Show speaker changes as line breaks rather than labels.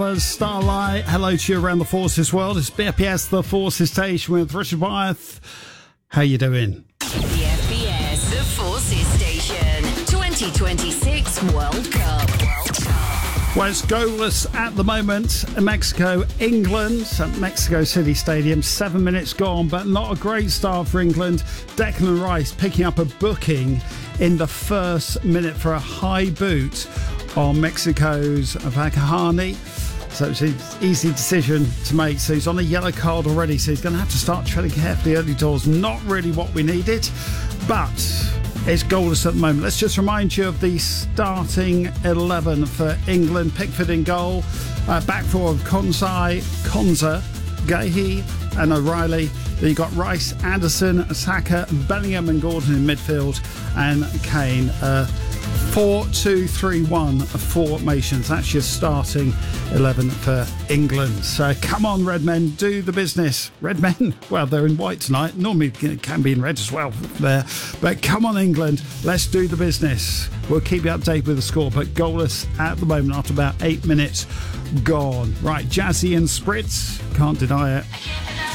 Starlight, hello to you around the Forces world. It's BFBS, the Forces station with Richard Wyeth. How you doing?
BFBS, the Forces station, 2026 World Cup.
Well, it's goalless at the moment. Mexico, England at Mexico City Stadium. 7 minutes gone, but not a great start for England. Declan Rice picking up a booking in the first minute for a high boot on Mexico's Vakahani. So it's an easy decision to make. So he's on a yellow card already, so he's going to have to start treading carefully early doors. Not really what we needed, but it's goalless at the moment. Let's just remind you of the starting 11 for England. Pickford in goal. Back four of Konsa, Gahi and O'Reilly. Then you've got Rice, Anderson, Saka, Bellingham and Gordon in midfield, and Kane. 4-2-3-1 formations. That's your starting 11 for England. So come on, Red Men, do the business. Red Men, well, they're in white tonight. Normally it can be in red as well there. But come on, England, let's do the business. We'll keep you updated with the score, but goalless at the moment after about 8 minutes gone. Right, Jazzy and Spritz, can't deny it.